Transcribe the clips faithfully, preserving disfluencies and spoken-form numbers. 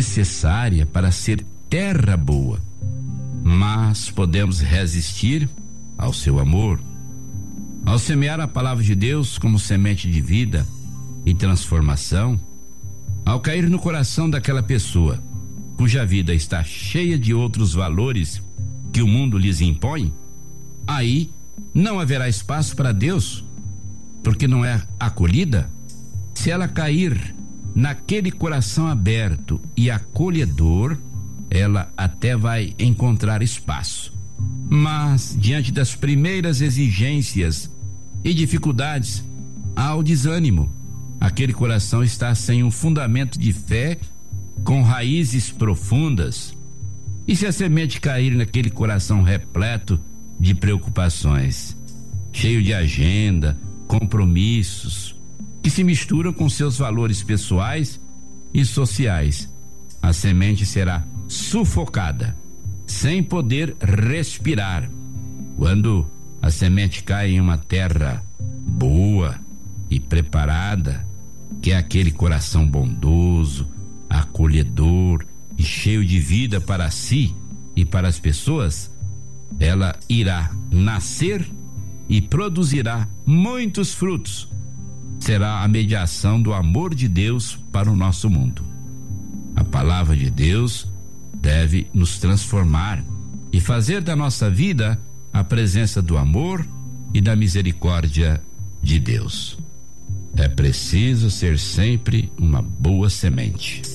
necessária para ser terra boa, mas podemos resistir ao seu amor. Ao semear a palavra de Deus como semente de vida e transformação, ao cair no coração daquela pessoa cuja vida está cheia de outros valores que o mundo lhes impõe, aí não haverá espaço para Deus, porque não é acolhida. Se ela cair naquele coração aberto e acolhedor, ela até vai encontrar espaço. Mas diante das primeiras exigências e dificuldades, há o desânimo. Aquele coração está sem um fundamento de fé, com raízes profundas. E se a semente cair naquele coração repleto de preocupações, cheio de agenda, compromissos, que se misturam com seus valores pessoais e sociais, a semente será sufocada, sem poder respirar. Quando a semente cai em uma terra boa e preparada, que é aquele coração bondoso, acolhedor e cheio de vida para si e para as pessoas, ela irá nascer e produzirá muitos frutos. Será a mediação do amor de Deus para o nosso mundo. A palavra de Deus deve nos transformar e fazer da nossa vida a presença do amor e da misericórdia de Deus. É preciso ser sempre uma boa semente.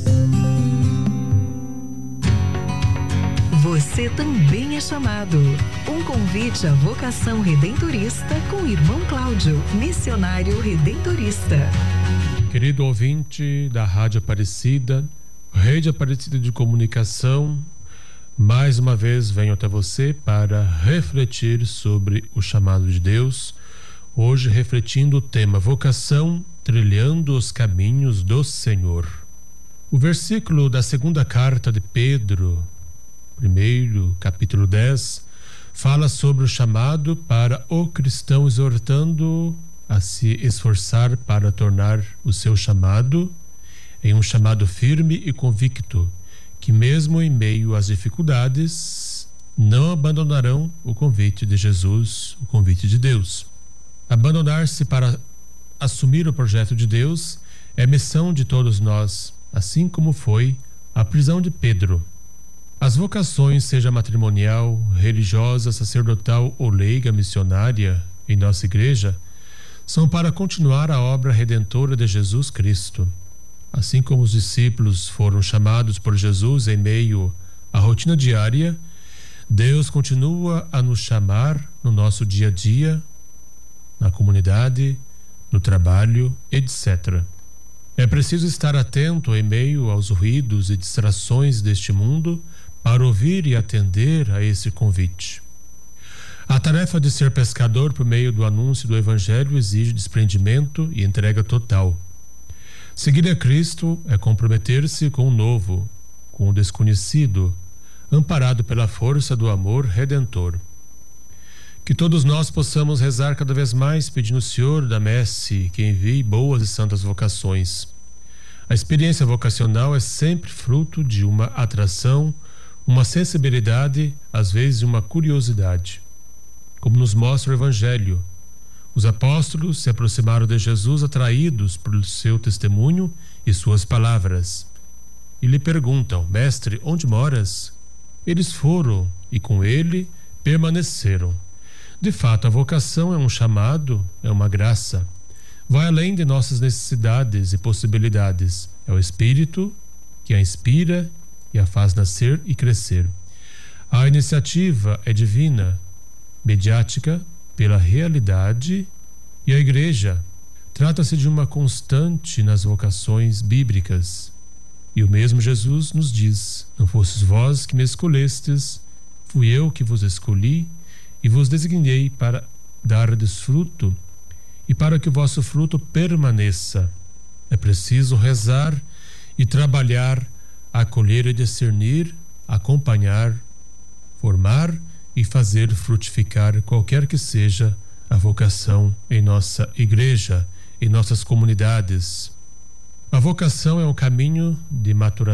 Você também é chamado. Um convite à vocação redentorista com o irmão Cláudio, missionário redentorista. Querido ouvinte da Rádio Aparecida, Rede Aparecida de Comunicação, mais uma vez venho até você para refletir sobre o chamado de Deus. Hoje refletindo o tema vocação, trilhando os caminhos do Senhor. O versículo da segunda carta de Pedro, primeiro, capítulo dez, fala sobre o chamado para o cristão, exortando a se esforçar para tornar o seu chamado em um chamado firme e convicto, que mesmo em meio às dificuldades, não abandonarão o convite de Jesus, o convite de Deus. Abandonar-se para assumir o projeto de Deus é missão de todos nós, assim como foi a prisão de Pedro. As vocações, seja matrimonial, religiosa, sacerdotal ou leiga missionária em nossa igreja, são para continuar a obra redentora de Jesus Cristo. Assim como os discípulos foram chamados por Jesus em meio à rotina diária, Deus continua a nos chamar no nosso dia a dia, na comunidade, no trabalho, etcétera. É preciso estar atento em meio aos ruídos e distrações deste mundo para ouvir e atender a esse convite. A tarefa de ser pescador por meio do anúncio do Evangelho exige desprendimento e entrega total. Seguir a Cristo é comprometer-se com o novo, com o desconhecido, amparado pela força do amor redentor. Que todos nós possamos rezar cada vez mais pedindo ao Senhor da Messe que envie boas e santas vocações. A experiência vocacional é sempre fruto de uma atração, uma sensibilidade, às vezes uma curiosidade. Como nos mostra o Evangelho, os apóstolos se aproximaram de Jesus atraídos por seu testemunho e suas palavras. E lhe perguntam: Mestre, onde moras? Eles foram e com ele permaneceram. De fato, a vocação é um chamado, é uma graça. Vai além de nossas necessidades e possibilidades. É o Espírito que a inspira e a faz nascer e crescer. A iniciativa é divina, mediática pela realidade, e a Igreja trata-se de uma constante nas vocações bíblicas. E o mesmo Jesus nos diz: não fostes vós que me escolhestes, fui eu que vos escolhi e vos designei para dardes fruto e para que o vosso fruto permaneça. É preciso rezar e trabalhar, acolher e discernir, acompanhar, formar e fazer frutificar qualquer que seja a vocação em nossa igreja, em nossas comunidades. A vocação é um caminho de maturação